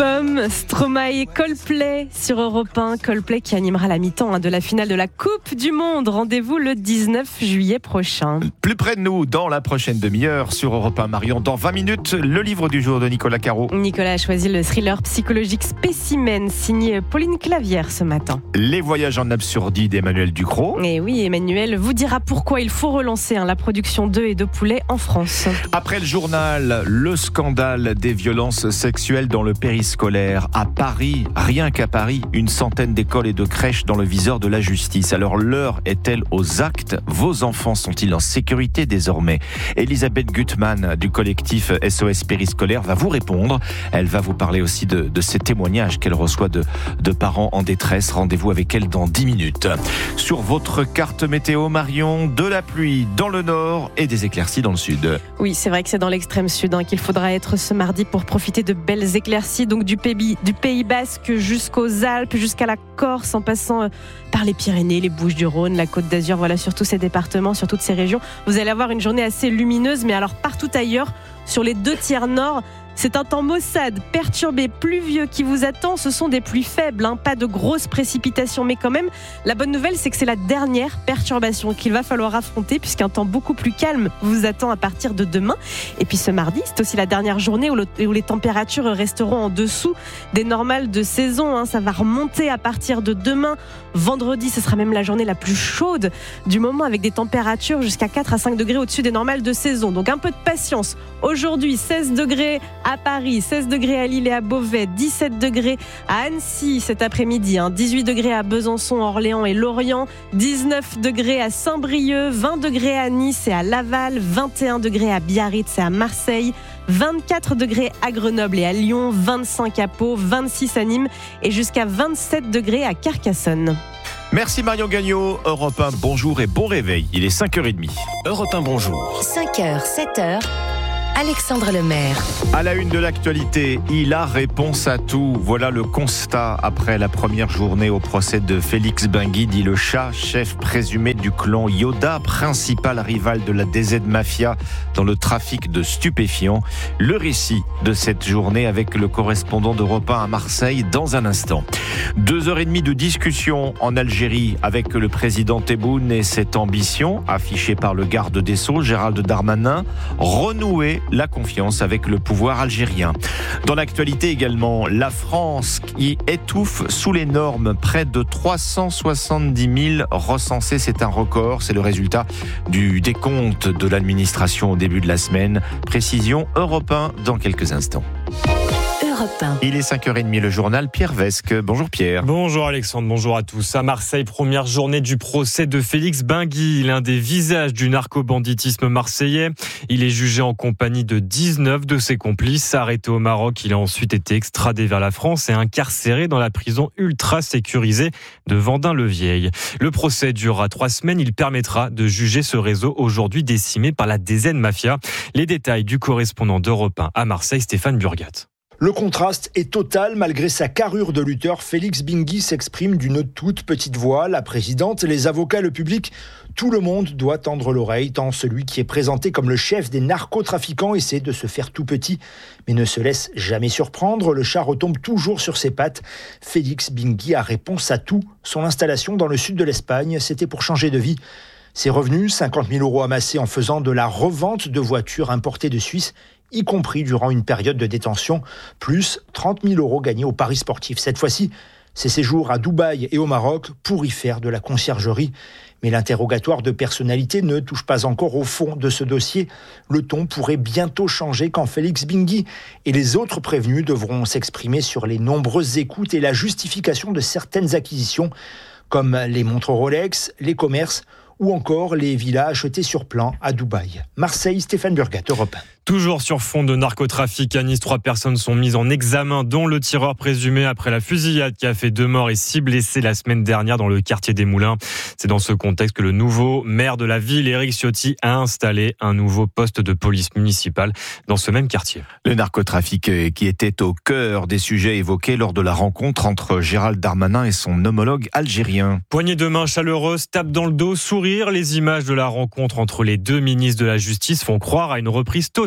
Pomme, Stromae, Coldplay sur Europe 1. Coldplay qui animera la mi-temps de la finale de la Coupe du Monde. Rendez-vous le 19 juillet prochain. Plus près de nous, dans la prochaine demi-heure sur Europe 1. Marion, dans 20 minutes, le livre du jour de Nicolas Caro. Nicolas a choisi le thriller psychologique Spécimen, signé Pauline Clavière ce matin. Les voyages en absurdie d'Emmanuel Ducrot. Et oui, Emmanuel vous dira pourquoi il faut relancer la production d'œufs et de poulets en France. Après le journal, le scandale des violences sexuelles dans le périscolaire. À Paris, rien qu'à Paris, une centaine d'écoles et de crèches dans le viseur de la justice. Alors l'heure est-elle aux actes ? Vos enfants sont-ils en sécurité désormais ? Elisabeth Gutmann du collectif SOS Périscolaire va vous répondre. Elle va vous parler aussi de ces témoignages qu'elle reçoit de parents en détresse. Rendez-vous avec elle dans 10 minutes. Sur votre carte météo, Marion, de la pluie dans le nord et des éclaircies dans le sud. Oui, c'est vrai que c'est dans l'extrême sud qu'il faudra être ce mardi pour profiter de belles éclaircies, donc du Pays Basque jusqu'aux Alpes, jusqu'à la Corse, en passant par les Pyrénées, les Bouches-du-Rhône, la Côte d'Azur, voilà, sur tous ces départements, sur toutes ces régions. Vous allez avoir une journée assez lumineuse, mais alors partout ailleurs, sur les 2 tiers nord, c'est un temps maussade, perturbé, pluvieux qui vous attend. Ce sont des pluies faibles, pas de grosses précipitations. Mais quand même, la bonne nouvelle, c'est que c'est la dernière perturbation qu'il va falloir affronter, puisqu'un temps beaucoup plus calme vous attend à partir de demain. Et puis ce mardi, c'est aussi la dernière journée où les températures resteront en dessous des normales de saison. Ça va remonter à partir de demain. Vendredi, ce sera même la journée la plus chaude du moment, avec des températures jusqu'à 4 à 5 degrés au-dessus des normales de saison. Donc un peu de patience. Aujourd'hui, 16 degrés à Paris, 16 degrés à Lille et à Beauvais, 17 degrés à Annecy cet après-midi, 18 degrés à Besançon, Orléans et Lorient, 19 degrés à Saint-Brieuc, 20 degrés à Nice et à Laval, 21 degrés à Biarritz et à Marseille, 24 degrés à Grenoble et à Lyon, 25 à Pau, 26 à Nîmes et jusqu'à 27 degrés à Carcassonne. Merci Marion Gagnon. Europe 1, bonjour et bon réveil. Il est 5h30. Europe 1, bonjour. 5h, 7h. Alexandre Lemaire. À la une de l'actualité, il a réponse à tout. Voilà le constat après la première journée au procès de Félix Benguy, dit le chat, chef présumé du clan Yoda, principal rival de la DZ Mafia dans le trafic de stupéfiants. Le récit de cette journée avec le correspondant d'Europe 1 à Marseille dans un instant. 2h30 de discussion en Algérie avec le président Tebboune et cette ambition affichée par le garde des Sceaux, Gérald Darmanin, renouer la confiance avec le pouvoir algérien. Dans l'actualité également, la France qui étouffe sous les normes. Près de 370 000 recensés, c'est un record. C'est le résultat du décompte de l'administration au début de la semaine. Précision Europe 1 dans quelques instants. Il est 5h30, le journal Pierre Vesque. Bonjour Pierre. Bonjour Alexandre, bonjour à tous. À Marseille, première journée du procès de Félix Benguy, l'un des visages du narco-banditisme marseillais. Il est jugé en compagnie de 19 de ses complices. Arrêté au Maroc, il a ensuite été extradé vers la France et incarcéré dans la prison ultra sécurisée de Vendin-le-Vieil. Le procès durera 3 semaines. Il permettra de juger ce réseau aujourd'hui décimé par la DZ Mafia. Les détails du correspondant d'Europe 1 à Marseille, Stéphane Burgat. Le contraste est total. Malgré sa carrure de lutteur, Félix Benguy s'exprime d'une toute petite voix. La présidente, les avocats, le public, tout le monde doit tendre l'oreille, tant celui qui est présenté comme le chef des narcotrafiquants essaie de se faire tout petit, mais ne se laisse jamais surprendre. Le chat retombe toujours sur ses pattes. Félix Benguy a réponse à tout. Son installation dans le sud de l'Espagne, c'était pour changer de vie. Ses revenus, 50 000 € amassés en faisant de la revente de voitures importées de Suisse, y compris durant une période de détention, plus 30 000 € gagnés au paris sportif. Cette fois-ci, ses séjours à Dubaï et au Maroc pour y faire de la conciergerie. Mais l'interrogatoire de personnalité ne touche pas encore au fond de ce dossier. Le ton pourrait bientôt changer quand Félix Benguy et les autres prévenus devront s'exprimer sur les nombreuses écoutes et la justification de certaines acquisitions, comme les montres Rolex, les commerces ou encore les villas achetées sur plan à Dubaï. Marseille, Stéphane Burgat, Europe 1. Toujours sur fond de narcotrafic à Nice, 3 personnes sont mises en examen, dont le tireur présumé après la fusillade qui a fait 2 morts et 6 blessés la semaine dernière dans le quartier des Moulins. C'est dans ce contexte que le nouveau maire de la ville, Éric Ciotti, a installé un nouveau poste de police municipale dans ce même quartier. Le narcotrafic qui était au cœur des sujets évoqués lors de la rencontre entre Gérald Darmanin et son homologue algérien. Poignée de main chaleureuse, tape dans le dos, sourire. Les images de la rencontre entre les deux ministres de la Justice font croire à une reprise totale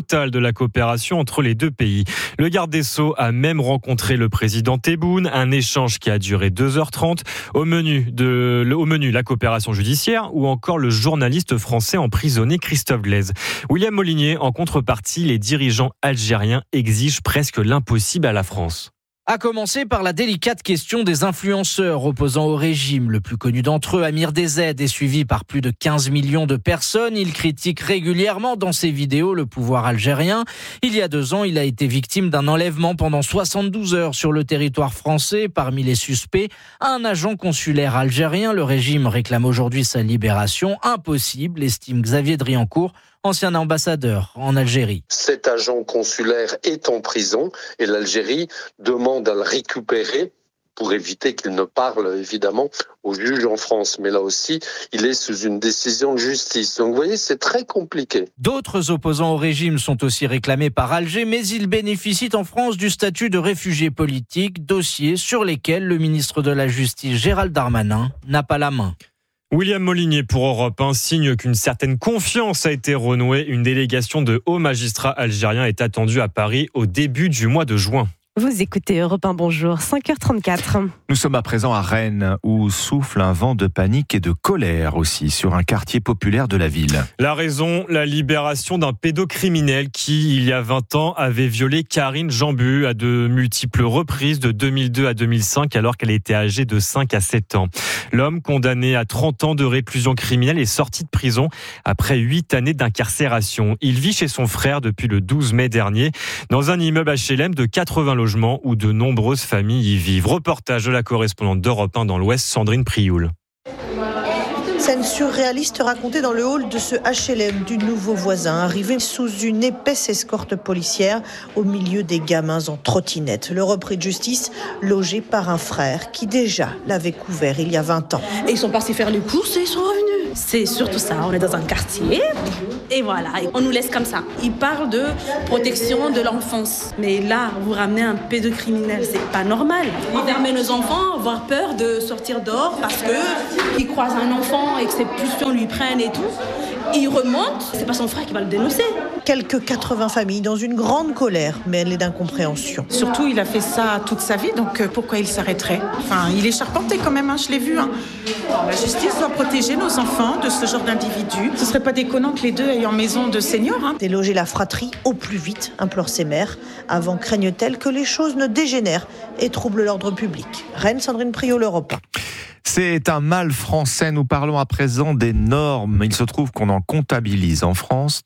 totale de la coopération entre les deux pays. Le garde des Sceaux a même rencontré le président Tebboune, un échange qui a duré 2h30. Au menu, la coopération judiciaire ou encore le journaliste français emprisonné Christophe Glaise. William Molinier, en contrepartie, les dirigeants algériens exigent presque l'impossible à la France. À commencer par la délicate question des influenceurs opposant au régime. Le plus connu d'entre eux, Amir DZ, est suivi par plus de 15 millions de personnes. Il critique régulièrement dans ses vidéos le pouvoir algérien. Il y a 2 ans, il a été victime d'un enlèvement pendant 72 heures sur le territoire français. Parmi les suspects, un agent consulaire algérien. Le régime réclame aujourd'hui sa libération. Impossible, estime Xavier Driancourt, ancien ambassadeur en Algérie. Cet agent consulaire est en prison et l'Algérie demande à le récupérer pour éviter qu'il ne parle évidemment au juge en France. Mais là aussi, il est sous une décision de justice. Donc vous voyez, c'est très compliqué. D'autres opposants au régime sont aussi réclamés par Alger, mais ils bénéficient en France du statut de réfugiés politiques, dossiers sur lesquels le ministre de la Justice, Gérald Darmanin, n'a pas la main. William Molinier pour Europe 1 signe qu'une certaine confiance a été renouée. Une délégation de hauts magistrats algériens est attendue à Paris au début du mois de juin. Vous écoutez Europe 1, bonjour, 5h34. Nous sommes à présent à Rennes, où souffle un vent de panique et de colère aussi sur un quartier populaire de la ville. La raison, la libération d'un pédocriminel qui, il y a 20 ans, avait violé Karine Jambu à de multiples reprises de 2002 à 2005, alors qu'elle était âgée de 5 à 7 ans. L'homme, condamné à 30 ans de réclusion criminelle, est sorti de prison après 8 années d'incarcération. Il vit chez son frère depuis le 12 mai dernier, dans un immeuble HLM de 80 logements où de nombreuses familles y vivent. Reportage de la correspondante d'Europe 1 dans l'Ouest, Sandrine Prioul. Scène surréaliste racontée dans le hall de ce HLM du nouveau voisin, arrivé sous une épaisse escorte policière au milieu des gamins en trottinette. Le repris de justice logé par un frère qui déjà l'avait couvert il y a 20 ans. Et ils sont partis faire les courses et ils sont revenus. C'est surtout ça, on est dans un quartier et voilà, on nous laisse comme ça. Ils parlent de protection de l'enfance. Mais là, vous ramenez un pédocriminel, c'est pas normal. Ils permettent nos enfants avoir peur de sortir dehors parce qu'ils croisent un enfant et que ses pulsions lui prennent et tout. Il remonte, c'est pas son frère qui va le dénoncer. Quelques 80 familles dans une grande colère, mêlée d'incompréhension. Surtout, il a fait ça toute sa vie, donc pourquoi il s'arrêterait ? Enfin, il est charpenté quand même, je l'ai vu. La justice doit protéger nos enfants de ce genre d'individus. Ce serait pas déconnant que les deux aient en maison de seniors. Déloger la fratrie au plus vite, implorent ses mères. Avant, craignent-elles que les choses ne dégénèrent et troublent l'ordre public. Rennes, Sandrine Prioul, Europe 1. C'est un mal français. Nous parlons à présent des normes. Il se trouve qu'on en comptabilise en France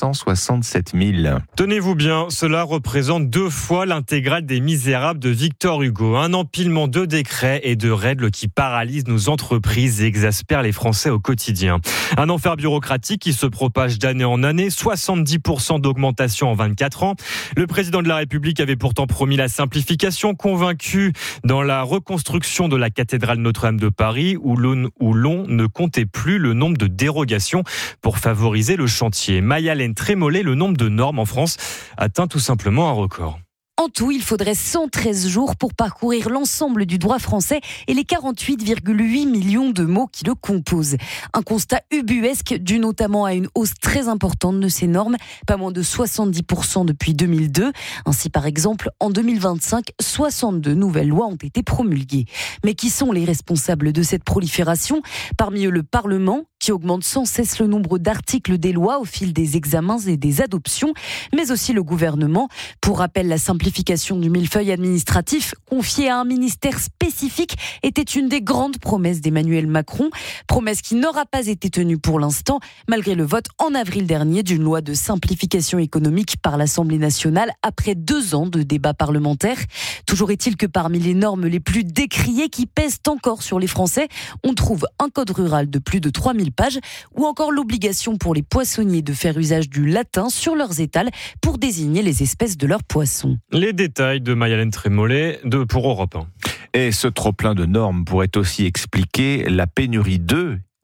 367 000. Tenez-vous bien, cela représente 2 fois l'intégrale des Misérables de Victor Hugo. Un empilement de décrets et de règles qui paralysent nos entreprises et exaspèrent les Français au quotidien. Un enfer bureaucratique qui se propage d'année en année, 70% d'augmentation en 24 ans. Le président de la République avait pourtant promis la simplification, convaincu dans la reconstruction de la cathédrale Notre-Dame de Paris où l'on ne comptait plus le nombre de dérogations pour favoriser le chantier. Maya-Hélène Trémollet, le nombre de normes en France atteint tout simplement un record. En tout, il faudrait 113 jours pour parcourir l'ensemble du droit français et les 48,8 millions de mots qui le composent. Un constat ubuesque dû notamment à une hausse très importante de ces normes, pas moins de 70% depuis 2002. Ainsi, par exemple, en 2025, 62 nouvelles lois ont été promulguées. Mais qui sont les responsables de cette prolifération ? Parmi eux, le Parlement, qui augmente sans cesse le nombre d'articles des lois au fil des examens et des adoptions, mais aussi le gouvernement. Pour rappel, la simplification du millefeuille administratif confié à un ministère spécifique était une des grandes promesses d'Emmanuel Macron. Promesse qui n'aura pas été tenue pour l'instant, malgré le vote en avril dernier d'une loi de simplification économique par l'Assemblée nationale après 2 ans de débats parlementaires. Toujours est-il que parmi les normes les plus décriées qui pèsent encore sur les Français, on trouve un code rural de plus de 3000 pages ou encore l'obligation pour les poissonniers de faire usage du latin sur leurs étals pour désigner les espèces de leurs poissons. Les détails de Maya-Hélène Trémollet pour Europe 1. Et ce trop-plein de normes pourrait aussi expliquer la pénurie d'œufs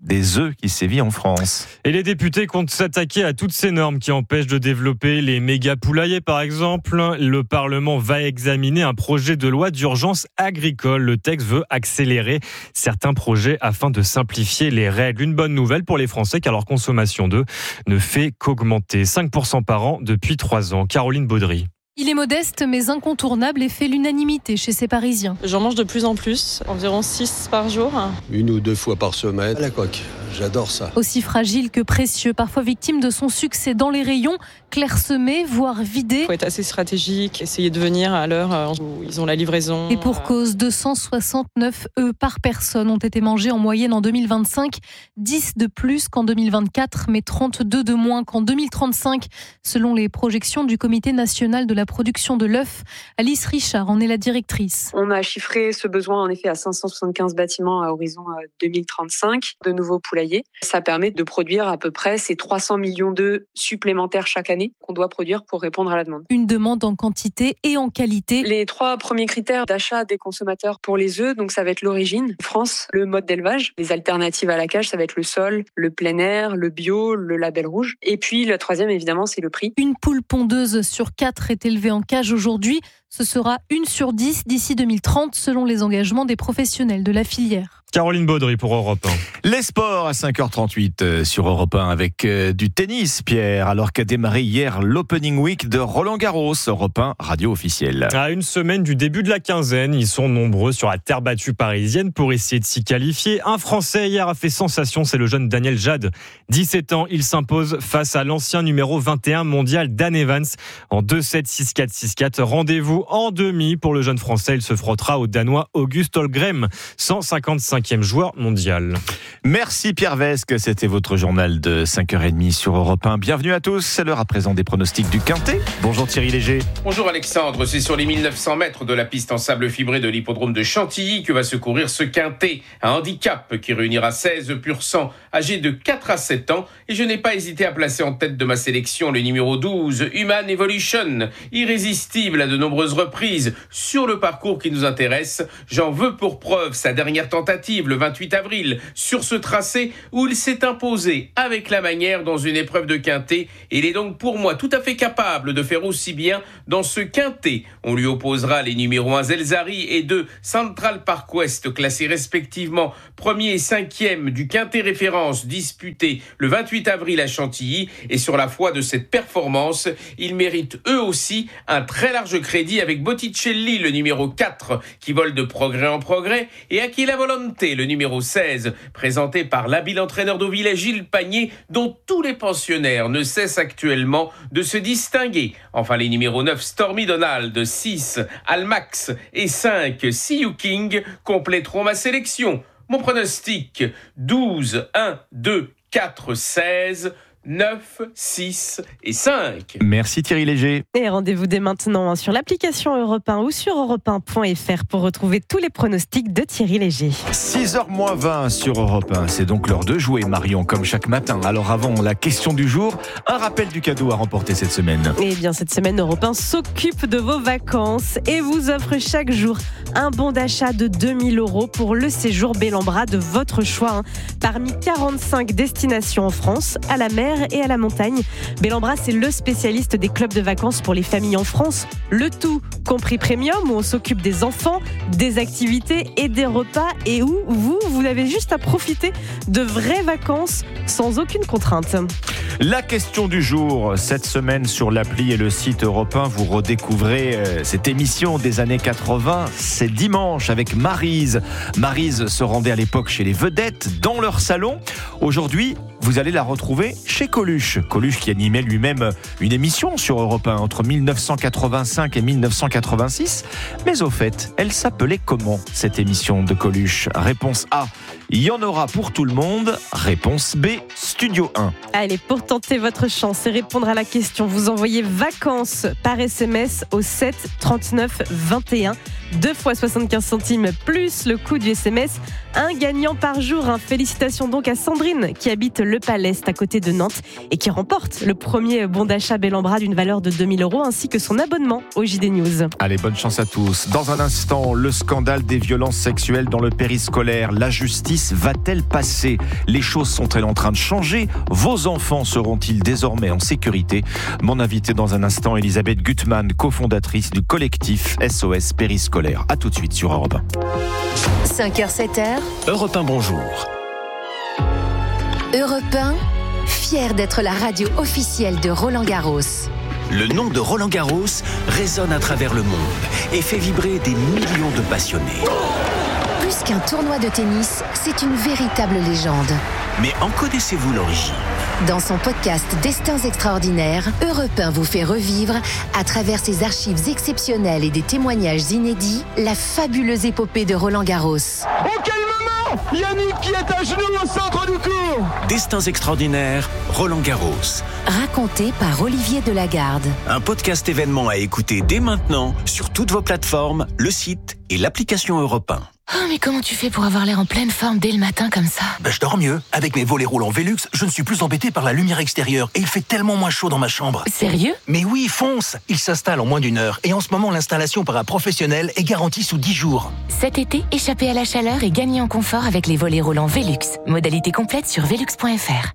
des œufs qui sévit en France. Et les députés comptent s'attaquer à toutes ces normes qui empêchent de développer les méga poulaillers, par exemple. Le Parlement va examiner un projet de loi d'urgence agricole. Le texte veut accélérer certains projets afin de simplifier les règles. Une bonne nouvelle pour les Français car leur consommation d'œufs ne fait qu'augmenter 5% par an depuis 3 ans. Caroline Baudry. Il est modeste mais incontournable et fait l'unanimité chez ces Parisiens. J'en mange de plus en plus, environ 6 par jour. 1 ou 2 fois par semaine à la coque. J'adore ça. Aussi fragile que précieux, parfois victime de son succès dans les rayons, clairsemé, voire vidé. Il faut être assez stratégique, essayer de venir à l'heure où ils ont la livraison. Et pour cause, 269 œufs par personne ont été mangés en moyenne en 2025, 10 de plus qu'en 2024, mais 32 de moins qu'en 2035, selon les projections du Comité national de la production de l'œuf. Alice Richard en est la directrice. On a chiffré ce besoin en effet à 575 bâtiments à horizon 2035, de nouveaux poulaillers. Ça permet de produire à peu près ces 300 millions d'œufs supplémentaires chaque année qu'on doit produire pour répondre à la demande. Une demande en quantité et en qualité. Les 3 premiers critères d'achat des consommateurs pour les œufs, donc ça va être l'origine, France, le mode d'élevage, les alternatives à la cage, ça va être le sol, le plein air, le bio, le label rouge. Et puis le 3e évidemment, c'est le prix. Une poule pondeuse sur 4 est élevée en cage aujourd'hui. Ce sera 1 sur 10 d'ici 2030 selon les engagements des professionnels de la filière. Caroline Baudry pour Europe 1. Les sports à 5h38 sur Europe 1 avec du tennis, Pierre, alors qu'a démarré hier l'Opening Week de Roland-Garros, Europe 1, radio officielle. À une semaine du début de la quinzaine, ils sont nombreux sur la terre battue parisienne pour essayer de s'y qualifier. Un Français hier a fait sensation, c'est le jeune Daniel Jade. 17 ans, il s'impose face à l'ancien numéro 21 mondial Dan Evans en 2-7, 6-4, 6-4. Rendez-vous en demi pour le jeune Français. Il se frottera au Danois Auguste Holmgren, 155e joueur mondial. Merci Pierre Vesque, c'était votre journal de 5h30 sur Europe 1. Bienvenue à tous, c'est l'heure à présent des pronostics du Quintet. Bonjour Thierry Léger. Bonjour Alexandre, c'est sur les 1900 mètres de la piste en sable fibré de l'hippodrome de Chantilly que va se courir ce Quintet. Un handicap qui réunira 16 pur sang âgés de 4 à 7 ans. Et je n'ai pas hésité à placer en tête de ma sélection le numéro 12, Human Evolution. Irrésistible à de nombreuses reprises sur le parcours qui nous intéresse. J'en veux pour preuve sa dernière tentative le 28 avril sur ce tracé où il s'est imposé avec la manière dans une épreuve de Quintet. Il est donc pour moi tout à fait capable de faire aussi bien dans ce Quintet. On lui opposera les numéros 1 Zelzari et 2 Central Park West, classés respectivement 1er et 5e du Quintet référence disputé le 28 avril à Chantilly. Et sur la foi de cette performance, ils méritent eux aussi un très large crédit avec Botticelli, le numéro 4, qui vole de progrès en progrès, et Aquila Volante, le numéro 16, présenté par l'habile entraîneur d'Auvillers Gilles Pagné, dont tous les pensionnaires ne cessent actuellement de se distinguer. Enfin, les numéros 9, Stormy Donald, 6, Almax et 5, See You King, compléteront ma sélection. Mon pronostic, 12, 1, 2, 4, 16... 9, 6 et 5. Merci Thierry Léger. Et rendez-vous dès maintenant sur l'application Europe 1 ou sur europe1.fr pour retrouver tous les pronostics de Thierry Léger. 6h20 sur Europe 1, c'est donc l'heure de jouer Marion, comme chaque matin. Alors avant la question du jour, un rappel du cadeau à remporter cette semaine. Eh bien cette semaine, Europe 1 s'occupe de vos vacances et vous offre chaque jour un bon d'achat de 2000 € pour le séjour Bellambra de votre choix. Parmi 45 destinations en France, à la mer et à la montagne. Bellambra, c'est le spécialiste des clubs de vacances pour les familles en France. Le tout compris premium, où on s'occupe des enfants, des activités et des repas, et où vous avez juste à profiter de vraies vacances sans aucune contrainte. La question du jour, cette semaine sur l'appli et le site Europe 1, vous redécouvrez cette émission des années 80. C'est dimanche avec Maryse. Maryse se rendait à l'époque chez les vedettes, dans leur salon. Aujourd'hui, vous allez la retrouver chez Coluche. Coluche qui animait lui-même une émission sur Europe 1 entre 1985 et 1986. Mais au fait, elle s'appelait comment cette émission de Coluche ? Réponse A, il y en aura pour tout le monde. Réponse B, Studio 1. Allez, pour tenter votre chance et répondre à la question, vous envoyez vacances par SMS au 7 39 21. 2 fois 75 centimes plus le coût du SMS. Un gagnant par jour. Félicitations donc à Sandrine qui habite Le Le Palais, c'est à côté de Nantes, et qui remporte le premier bon d'achat Bel en Bras d'une valeur de 2 000 € ainsi que son abonnement au JD News. Allez, bonne chance à tous. Dans un instant, le scandale des violences sexuelles dans le périscolaire. La justice va-t-elle passer ? Les choses sont-elles en train de changer ? Vos enfants seront-ils désormais en sécurité ? Mon invité dans un instant, Elisabeth Gutmann, cofondatrice du collectif SOS Périscolaire. A tout de suite sur Europe 1. 5h, 7h. Europe 1, bonjour. Europe 1, fier d'être la radio officielle de Roland Garros. Le nom de Roland Garros résonne à travers le monde et fait vibrer des millions de passionnés. Plus qu'un tournoi de tennis, c'est une véritable légende. Mais en connaissez-vous l'origine ? Dans son podcast Destins extraordinaires, Europe 1 vous fait revivre, à travers ses archives exceptionnelles et des témoignages inédits, la fabuleuse épopée de Roland Garros. Oh, quel moment ! Yannick qui est à genoux au centre du court. Destins extraordinaires, Roland Garros. Raconté par Olivier Delagarde. Un podcast événement à écouter dès maintenant sur toutes vos plateformes, le site et l'application Europe 1. Oh, mais comment tu fais pour avoir l'air en pleine forme dès le matin comme ça ? Je dors mieux. Avec mes volets roulants Velux, je ne suis plus embêté par la lumière extérieure et il fait tellement moins chaud dans ma chambre. Sérieux ? Mais oui, fonce ! Il s'installe en moins d'1 heure et en ce moment, l'installation par un professionnel est garantie sous 10 jours. Cet été, échappez à la chaleur et gagnez en confort avec les volets roulants Velux. Modalité complète sur velux.fr.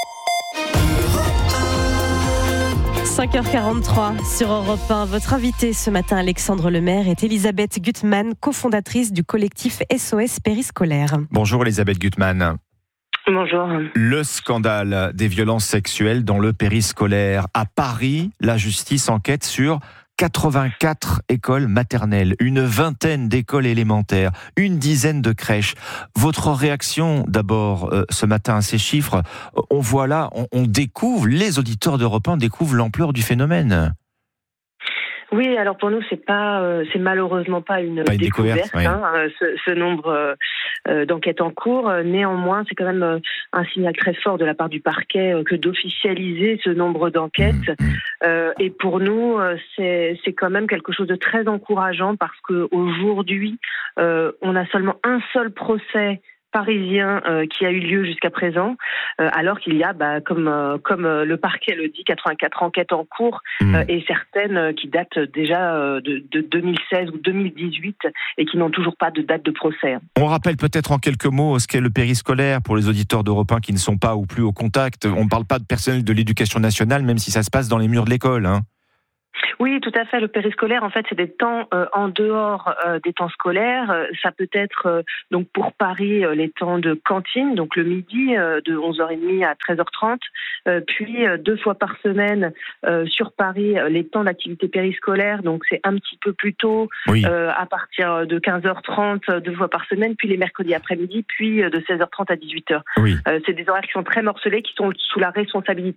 5h43 sur Europe 1. Votre invité ce matin, Alexandre Lemaire, est Elisabeth Gutmann, cofondatrice du collectif SOS Périscolaire. Bonjour Elisabeth Gutmann. Bonjour. Le scandale des violences sexuelles dans le périscolaire. À Paris, la justice enquête sur 84 écoles maternelles, une vingtaine d'écoles élémentaires, une dizaine de crèches. Votre réaction d'abord ce matin à ces chiffres, on voit là, on découvre, les auditeurs d'Europe 1 découvrent l'ampleur du phénomène. Oui, alors pour nous, c'est malheureusement pas une découverte, oui. Ce nombre d'enquêtes en cours. Néanmoins, c'est quand même un signal très fort de la part du parquet que d'officialiser ce nombre d'enquêtes. Et pour nous, c'est quand même quelque chose de très encourageant parce qu'aujourd'hui, on a seulement un seul procès parisien qui a eu lieu jusqu'à présent, alors qu'il y a, comme le parquet le dit, 84 enquêtes en cours et certaines qui datent déjà de 2016 ou 2018 et qui n'ont toujours pas de date de procès. On rappelle peut-être en quelques mots ce qu'est le périscolaire pour les auditeurs d'Europe 1 qui ne sont pas ou plus au contact. On ne parle pas de personnel de l'éducation nationale, même si ça se passe dans les murs de l'école, hein. Oui, tout à fait. Le périscolaire, en fait, c'est des temps en dehors des temps scolaires. Ça peut être, donc pour Paris, les temps de cantine, donc le midi, de 11h30 à 13h30. Puis, 2 fois par semaine, sur Paris, les temps d'activité périscolaire. Donc, c'est un petit peu plus tôt, oui. À partir de 15h30, 2 fois par semaine. Puis, les mercredis après-midi. Puis, de 16h30 à 18h. Oui. C'est des horaires qui sont très morcelés, qui sont sous la responsabilité